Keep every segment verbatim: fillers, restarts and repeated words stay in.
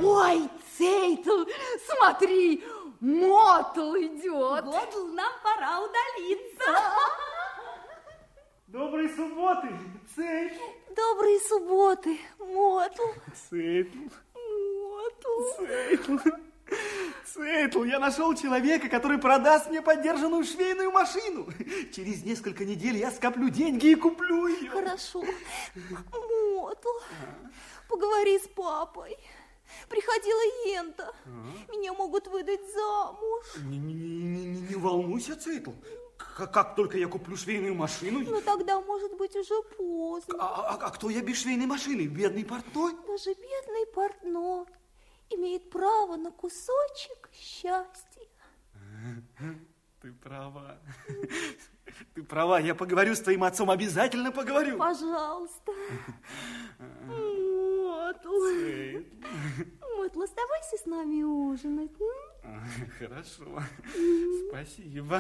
Ой, Цейтл, смотри, Мотл идет. Годл, нам пора удалиться. Доброй субботы, Цейтл. Добрые субботы, Мотл. Цейтл. Мотл. Цейтл. Цейтл, я нашел человека, который продаст мне подержанную швейную машину. Через несколько недель я скоплю деньги и куплю ее. Хорошо. Мотл, поговори с папой. Приходила Йента. А? Меня могут выдать замуж. Не, не, не, не, не волнуйся, Цейтл. Как, как только я куплю швейную машину... Ну, тогда, может быть, уже поздно. А, а, а кто я без швейной машины? Бедный портной? Даже бедный портной имеет право на кусочек счастья. Ты права. Ты права. Я поговорю с твоим отцом. Обязательно поговорю. Пожалуйста. Мотл. Мотл, оставайся с нами ужинать. Хорошо. Спасибо.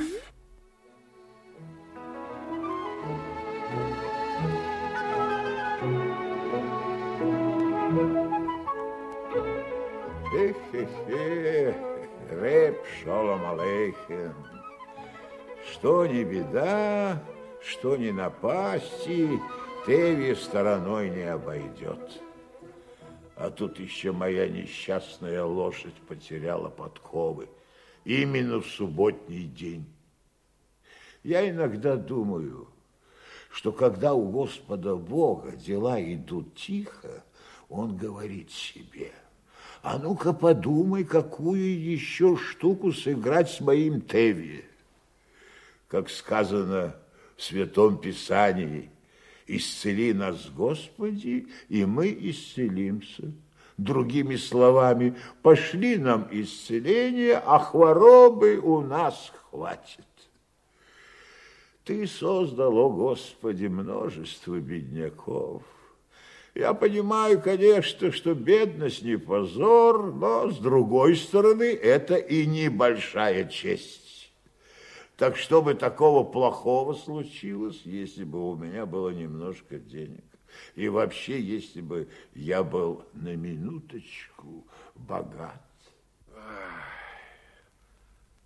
Хе-хе-хе, Реб шалом алейхем. Что не беда, что не напасти, Теви стороной не обойдет. А тут еще моя несчастная лошадь потеряла подковы. Именно в субботний день. Я иногда думаю, что когда у Господа Бога дела идут тихо, Он говорит себе: а ну-ка подумай, какую еще штуку сыграть с моим Теви. Как сказано в Святом Писании: исцели нас, Господи, и мы исцелимся. Другими словами, пошли нам исцеление, а хворобы у нас хватит. Ты создал, о Господи, множество бедняков. Я понимаю, конечно, что бедность не позор, но, с другой стороны, это и небольшая честь. Так что бы такого плохого случилось, если бы у меня было немножко денег? И вообще, если бы я был на минуточку богат. Ах.